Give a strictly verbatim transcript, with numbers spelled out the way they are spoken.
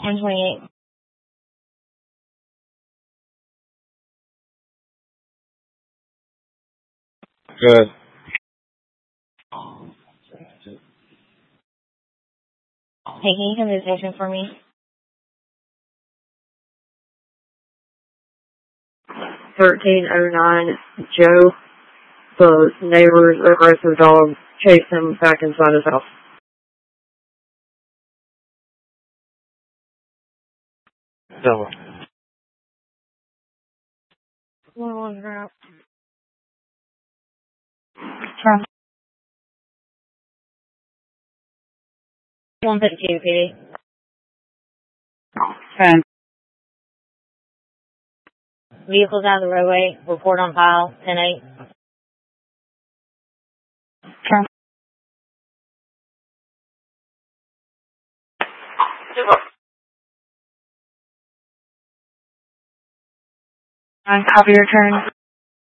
ten twenty-eight. Good. Hey, can you come to the station for me? thirteen oh nine, Joe. The neighbor's aggressive dog chased him back inside his house. Double. One one drop. From one fifty-two, P D. Ten. Vehicles out of the roadway. Report on file. ten eight. Copy your turn.